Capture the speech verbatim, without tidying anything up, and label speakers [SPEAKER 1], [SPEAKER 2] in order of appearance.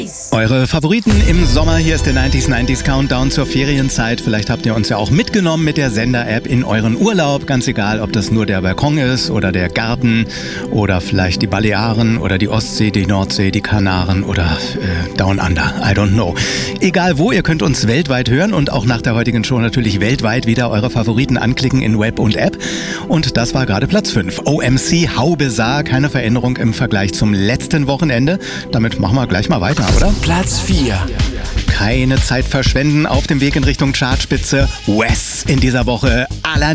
[SPEAKER 1] Eure Favoriten im Sommer, hier ist der neunzig neunzig Countdown zur Ferienzeit. Vielleicht habt ihr uns ja auch mitgenommen mit der Sender-App in euren Urlaub. Ganz egal, ob das nur der Balkon ist oder der Garten oder vielleicht die Balearen oder die Ostsee, die Nordsee, die Kanaren oder äh, Down Under. I don't know. Egal wo, ihr könnt uns weltweit hören und auch nach der heutigen Show natürlich weltweit wieder eure Favoriten anklicken in Web und App. Und das war gerade Platz fünf. O M C Haube Saar, keine Veränderung im Vergleich zum letzten Wochenende. Damit machen wir gleich mal weiter, oder?
[SPEAKER 2] Platz vier.
[SPEAKER 1] Keine Zeit verschwenden auf dem Weg in Richtung Chartspitze. Wes in dieser Woche. Aller